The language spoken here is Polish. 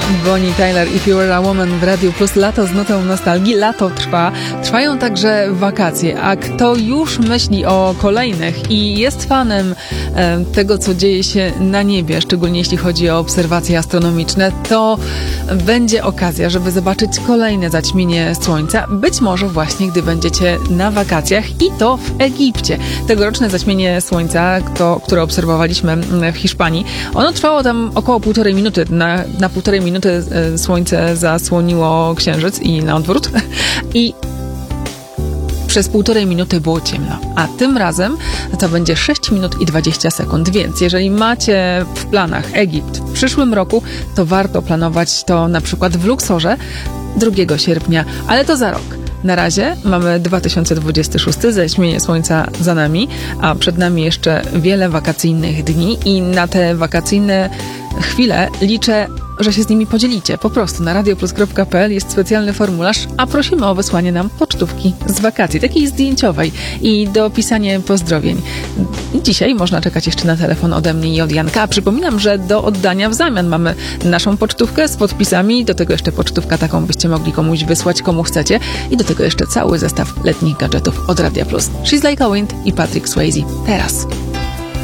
Bonnie Tyler, If You Were a Woman w Radiu Plus. Lato z nutą nostalgii. Lato trwa. Trwają także wakacje. A kto już myśli o kolejnych i jest fanem tego, co dzieje się na niebie, szczególnie jeśli chodzi o obserwacje astronomiczne, to będzie okazja, żeby zobaczyć kolejne zaćmienie słońca. Być może właśnie, gdy będziecie na wakacjach i to w Egipcie. Tegoroczne zaćmienie słońca, które obserwowaliśmy w Hiszpanii, ono trwało tam około 1,5 minuty. Na 1,5 minuty słońce zasłoniło księżyc i na odwrót. I przez 1,5 minuty było ciemno, a tym razem to będzie 6 minut i 20 sekund, więc jeżeli macie w planach Egipt w przyszłym roku, to warto planować to na przykład w Luksorze 2 sierpnia, ale to za rok. Na razie mamy 2026, zaćmienie słońca za nami, a przed nami jeszcze wiele wakacyjnych dni i na te wakacyjne chwile liczę, że się z nimi podzielicie. Po prostu na radioplus.pl jest specjalny formularz, a prosimy o wysłanie nam pocztówki z wakacji, takiej zdjęciowej i dopisanie pozdrowień. Dzisiaj można czekać jeszcze na telefon ode mnie i od Janka. Przypominam, że do oddania w zamian mamy naszą pocztówkę z podpisami, do tego jeszcze pocztówka taką byście mogli komuś wysłać, komu chcecie i do tego jeszcze cały zestaw letnich gadżetów od Radia Plus. She's Like a Wind i Patrick Swayze. Teraz.